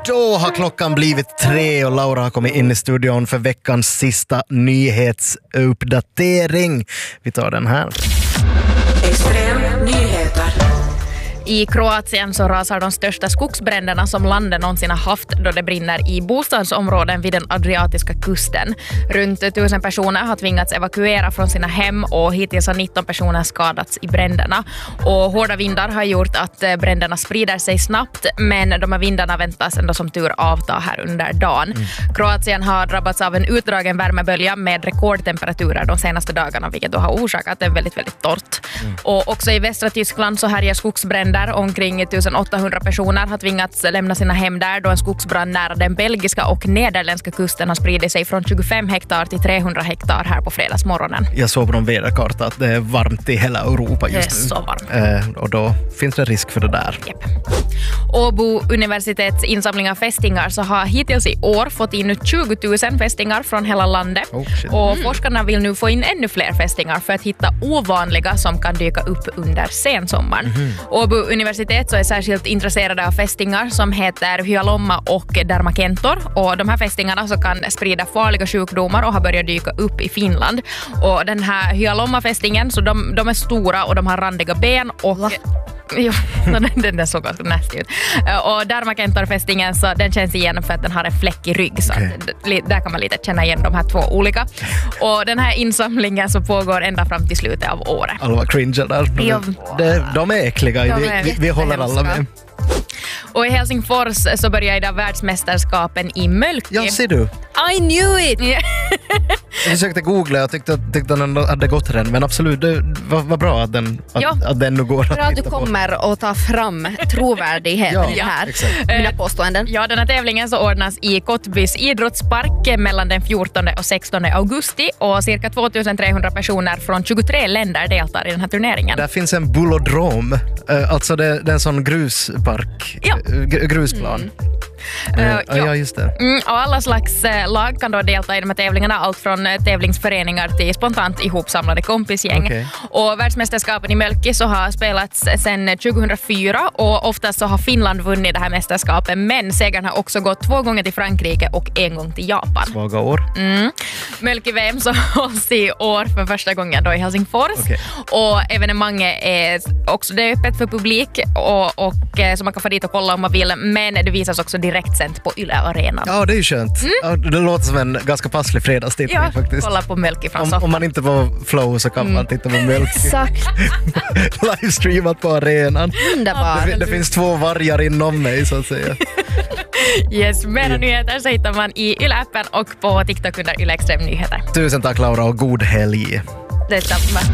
Då har klockan blivit 3 och Laura har kommit in i studion för veckans sista nyhetsuppdatering. Vi tar den här. Extrem nyheter. I Kroatien så rasar de största skogsbränderna som landet någonsin har haft då det brinner i bostadsområden vid den adriatiska kusten. Runt 1000 personer har tvingats evakuera från sina hem och hittills har 19 personer skadats i bränderna. Och hårda vindar har gjort att bränderna sprider sig snabbt, men de här vindarna väntas ändå som tur avta här under dagen. Kroatien har drabbats av en utdragen värmebölja med rekordtemperaturer de senaste dagarna, vilket då har orsakat det väldigt, väldigt torrt. Och också i västra Tyskland så härjar skogsbränder. Omkring 1800 personer har tvingats lämna sina hem där då en skogsbrand nära den belgiska och nederländska kusten har spridit sig från 25 hektar till 300 hektar här på fredagsmorgonen. Jag såg på någon väderkarta att det är varmt i hela Europa just nu. Det är så varmt. Och då finns det risk för det där. Yep. Åbo universitets insamling av fästingar så har hittills i år fått in 20 000 fästingar från hela landet. Och forskarna vill nu få in ännu fler fästingar för att hitta ovanliga som kan dyka upp under sensommaren. Åbo universitet så är särskilt intresserade av fästingar som heter hyalomma och dermakentor, och de här fästingarna så kan sprida farliga sjukdomar och har börjat dyka upp i Finland. Och den här hyalomma-fästingen så de är stora och de har randiga ben och jo, den där såg ganska nasty ut. Och dermakentorfästingen så den känns igen för att den har en fläck i rygg, så där kan man lite känna igen de här två olika. Och den här insamlingen så pågår ända fram till slutet av året. Alla var cringe där. De är äckliga. Vi håller alla med. Och i Helsingfors så börjar idag världsmästerskapen i mölk. Ja, ser du. I knew it! Jag försökte googla, jag tyckte att den hade gått redan, men absolut, det var bra att den nu går. Bra att du kommer att ta fram trovärdigheten i det här. Mina påståenden. Ja, den här tävlingen så ordnas i Kottbys idrottspark mellan den 14 och 16 augusti och cirka 2300 personer från 23 länder deltar i den här turneringen. Där finns en bullodrom, alltså det är en sån gruspark, grusplan. Ja, just det. Och alla slags lag kan då delta i de här tävlingarna, allt från tävlingsföreningar till spontant ihopsamlade kompisgäng. Okay. Och världsmästerskapen i mölki så har spelats sedan 2004 och oftast så har Finland vunnit det här mästerskapet, men segern har också gått 2 gånger till Frankrike och 1 gång till Japan. Svaga år. Mölki-VM så hålls i år för första gången då i Helsingfors. Okay. Och evenemanget är också det är öppet för publik och så man kan få dit och kolla om man vill, men det visas också direkt sänt på Yle Arena. Ja, det är ju skönt. Ja, det låter som en ganska passlig fredagstittning faktiskt. Kolla på Mölki från soffan. Om man inte var flow så kan man titta på Mölki. Exakt. Livestreamat på arenan. Underbart. Det finns 2 vargar inom mig så att säga. Yes, mera nyheter så hittar man i Yle-appen och på TikTok under Yle Extrem Nyheter. Tusen tack Laura och god helg. Detsamma.